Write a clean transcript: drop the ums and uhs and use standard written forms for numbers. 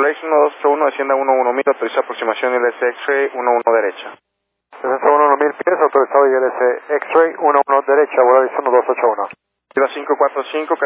Malaysia 1281, descienda 11000, autoriza aproximación ILS X-Ray 11 derecha. Descenso 11000 pies, autorizado ILS X-Ray 11 derecha, vuelo aviso 1281. Kilo 545,